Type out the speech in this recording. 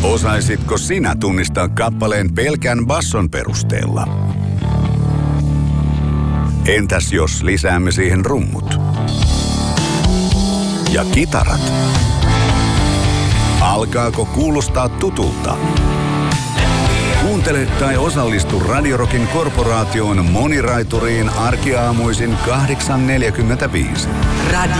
Osaisitko sinä tunnistaa kappaleen pelkän basson perusteella? Entäs jos lisäämme siihen rummut? Ja kitarat? Alkaako kuulostaa tutulta? Kuuntele tai osallistu Radio Rockin korporaation moniraituriin arkiaamuisin 8.45. Radio